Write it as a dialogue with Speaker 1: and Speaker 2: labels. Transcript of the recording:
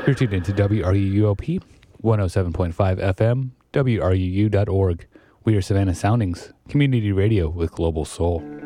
Speaker 1: You're tuned into WRUUOP 107.5 FM, WRUU.org. We are Savannah Soundings, community radio with global soul.